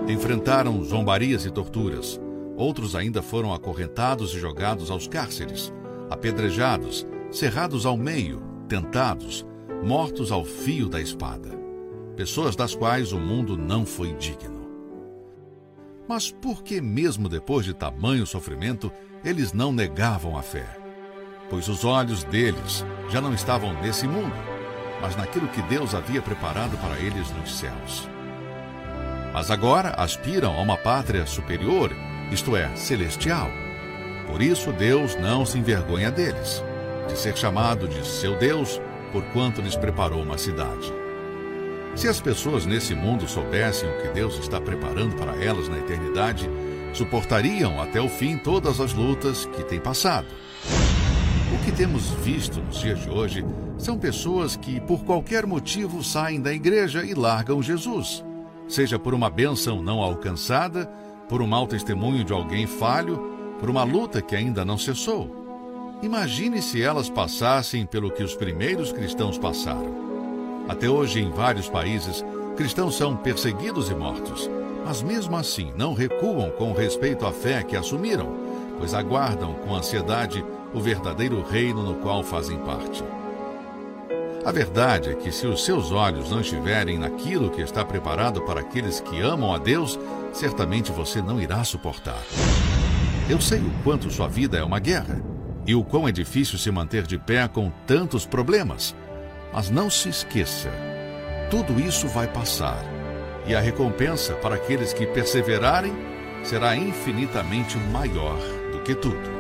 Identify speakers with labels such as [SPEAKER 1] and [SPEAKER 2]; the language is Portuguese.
[SPEAKER 1] Enfrentaram zombarias e torturas. Outros ainda foram acorrentados e jogados aos cárceres, apedrejados, cerrados ao meio, tentados, mortos ao fio da espada. Pessoas das quais o mundo não foi digno. Mas por que mesmo depois de tamanho sofrimento, eles não negavam a fé? Pois os olhos deles já não estavam nesse mundo, mas naquilo que Deus havia preparado para eles nos céus. Mas agora aspiram a uma pátria superior, isto é, celestial. Por isso Deus não se envergonha deles, de ser chamado de seu Deus, porquanto lhes preparou uma cidade. Se as pessoas nesse mundo soubessem o que Deus está preparando para elas na eternidade, suportariam até o fim todas as lutas que têm passado. O que temos visto nos dias de hoje são pessoas que, por qualquer motivo, saem da igreja e largam Jesus, seja por uma bênção não alcançada, por um mau testemunho de alguém falho, por uma luta que ainda não cessou. Imagine se elas passassem pelo que os primeiros cristãos passaram. Até hoje, em vários países, cristãos são perseguidos e mortos, mas mesmo assim não recuam com respeito à fé que assumiram, pois aguardam com ansiedade o verdadeiro reino no qual fazem parte. A verdade é que se os seus olhos não estiverem naquilo que está preparado para aqueles que amam a Deus, certamente você não irá suportar. Eu sei o quanto sua vida é uma guerra e o quão é difícil se manter de pé com tantos problemas. Mas não se esqueça, tudo isso vai passar, e a recompensa para aqueles que perseverarem será infinitamente maior do que tudo.